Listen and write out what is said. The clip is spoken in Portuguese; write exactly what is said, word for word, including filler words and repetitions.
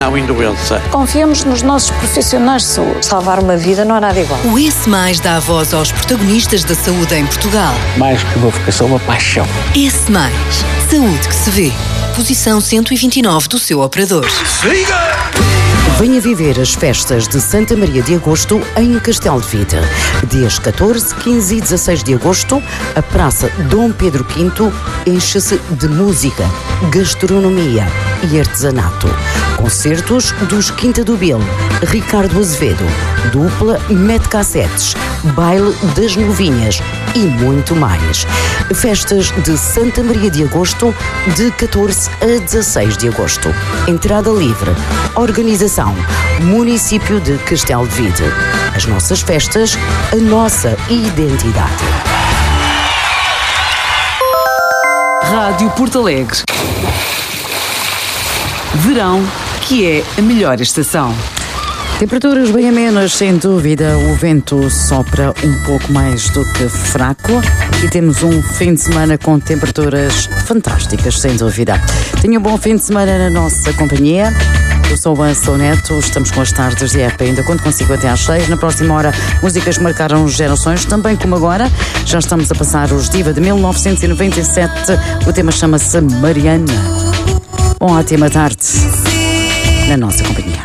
Não indolência. Confiamos nos nossos profissionais de saúde. Salvar uma vida não há nada igual. O Esse Mais dá voz aos protagonistas da saúde em Portugal. Mais que uma vocação, uma paixão. Esse Mais. Saúde que se vê. Posição cento e vinte e nove do seu operador. Siga! Venha viver as festas de Santa Maria de Agosto em Castelo de Vide. Dias catorze, quinze e dezasseis de agosto, a Praça Dom Pedro quinto enche-se de música, gastronomia e artesanato. Concertos dos Quinta do Bil, Ricardo Azevedo, dupla Mete Cassetes, baile das Novinhas e muito mais. Festas de Santa Maria de Agosto de catorze a dezasseis de agosto. Entrada livre. Organização Município de Castelo de Vide. As nossas festas, a nossa identidade. Rádio Porto Alegre. Verão, que é a melhor estação. Temperaturas bem amenas, sem dúvida. O vento sopra um pouco mais do que fraco e temos um fim de semana com temperaturas fantásticas, sem dúvida. Tenha um bom fim de semana na nossa companhia. Eu sou a Sou Neto, estamos com as tardes de E P A, ainda quando consigo até às seis. Na próxima hora, músicas que marcaram gerações, também como agora. Já estamos a passar os Diva de mil novecentos e noventa e sete. O tema chama-se Mariana. Bom, ótima tarde na nossa companhia.